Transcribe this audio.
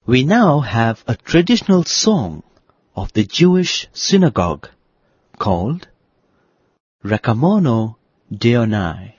We now have a traditional song of the Jewish synagogue called Rekamono Deonai.